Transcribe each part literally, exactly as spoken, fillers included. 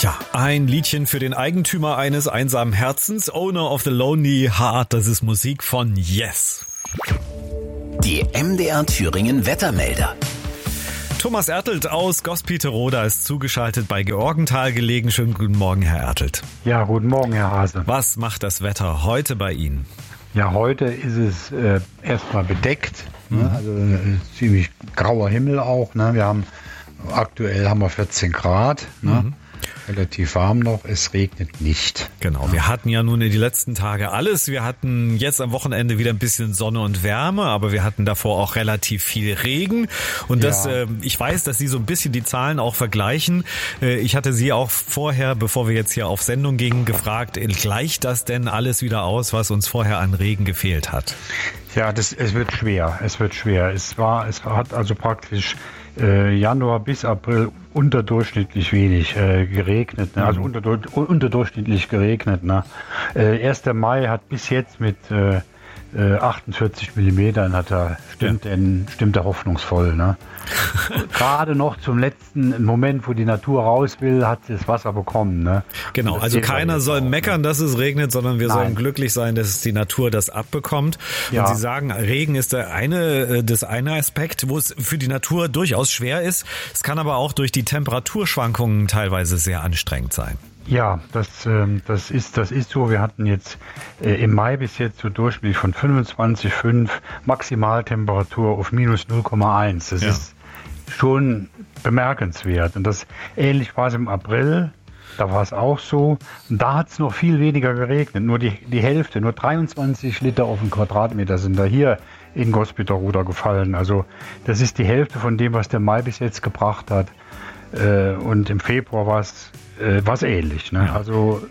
Tja, ein Liedchen für den Eigentümer eines einsamen Herzens, Owner of the Lonely Heart, das ist Musik von Yes. Die M D R Thüringen Wettermelder. Thomas Ertelt aus Gospiterode ist zugeschaltet bei Georgenthal gelegen. Schönen guten Morgen, Herr Ertelt. Ja, guten Morgen, Herr Hase. Was macht das Wetter heute bei Ihnen? Ja, heute ist es äh, erstmal bedeckt, mhm. ne? Also äh, ziemlich grauer Himmel auch. Ne? Wir haben aktuell haben wir vierzehn Grad. Ne? Mhm. Relativ warm noch, es regnet nicht. Genau, wir hatten ja nun in die letzten Tage alles. Wir hatten jetzt am Wochenende wieder ein bisschen Sonne und Wärme, aber wir hatten davor auch relativ viel Regen. Und das, ja. äh, ich weiß, dass Sie so ein bisschen die Zahlen auch vergleichen. Äh, ich hatte Sie auch vorher, bevor wir jetzt hier auf Sendung gingen, gefragt, gleicht das denn alles wieder aus, was uns vorher an Regen gefehlt hat? Ja, das, es wird schwer, es wird schwer. Es war, es hat also praktisch äh, Januar bis April unterdurchschnittlich wenig äh, geregnet, ne? Also unter, unterdurchschnittlich geregnet. Ne? Äh, erster Mai hat bis jetzt mit äh, äh, achtundvierzig Millimetern hat er, stimmt, ja. denn, stimmt er hoffnungsvoll. Ne? Gerade noch zum letzten Moment, wo die Natur raus will, hat das Wasser bekommen. Ne? Genau, also keiner soll meckern, dass es regnet, sondern wir Nein. sollen glücklich sein, dass die Natur das abbekommt. Ja. Und Sie sagen, Regen ist der eine, das eine Aspekt, wo es für die Natur durchaus schwer ist. Es kann aber auch durch die Temperaturschwankungen teilweise sehr anstrengend sein. Ja, das, ähm, das ist, das ist so. Wir hatten jetzt äh, im Mai bis jetzt so durchschnittlich von fünfundzwanzig Komma fünf Maximaltemperatur auf minus null Komma eins. Das ja. ist schon bemerkenswert. Und das ähnlich war es im April. Da war es auch so. Und da hat es noch viel weniger geregnet. Nur die, die Hälfte, nur dreiundzwanzig Liter auf den Quadratmeter sind da hier in Gospiterode gefallen. Also das ist die Hälfte von dem, was der Mai bis jetzt gebracht hat. Äh, und im Februar war es äh, was ähnlich. Ne? Ja. Also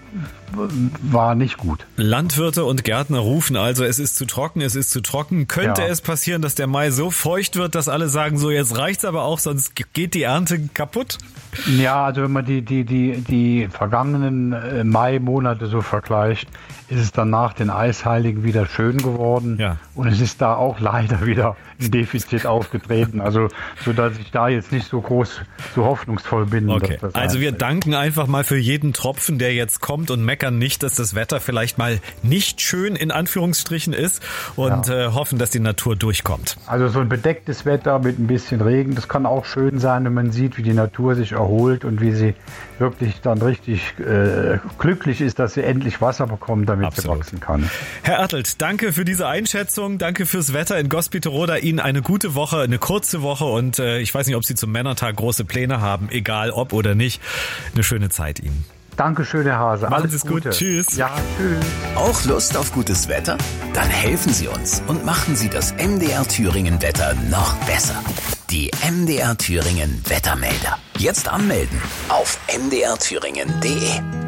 war nicht gut. Landwirte und Gärtner rufen also, es ist zu trocken, es ist zu trocken. Könnte Ja. es passieren, dass der Mai so feucht wird, dass alle sagen, so jetzt reicht's aber auch, sonst geht die Ernte kaputt? Ja, also wenn man die, die, die, die vergangenen äh, Mai-Monate so vergleicht, ist es dann nach den Eisheiligen wieder schön geworden. Ja. Und es ist da auch leider wieder ein Defizit aufgetreten. Also, so dass ich da jetzt nicht so groß, so hoffnungsvoll bin. Okay. Dass das Also wir einfällt. danken einfach mal für jeden Tropfen, der jetzt kommt und meckern nicht, dass das Wetter vielleicht mal nicht schön in Anführungsstrichen ist und Ja. äh, hoffen, dass die Natur durchkommt. Also so ein bedecktes Wetter mit ein bisschen Regen, das kann auch schön sein, wenn man sieht, wie die Natur sich erholt und wie sie wirklich dann richtig äh, glücklich ist, dass sie endlich Wasser bekommt, damit Absolut. sie wachsen kann. Herr Ertelt, danke für diese Einschätzung, danke fürs Wetter in Gospiterode. Ihnen eine gute Woche, eine kurze Woche und äh, ich weiß nicht, ob Sie zum Männertag große Pläne haben, egal ob oder nicht. Eine schöne Zeit Ihnen. Dankeschön, Herr Hase. Machen Alles Sie es gut. Gute. Tschüss. Ja, tschüss. Auch Lust auf gutes Wetter? Dann helfen Sie uns und machen Sie das M D R Thüringen Wetter noch besser. Die M D R Thüringen Wettermelder. Jetzt anmelden auf m d r thüringen punkt d e.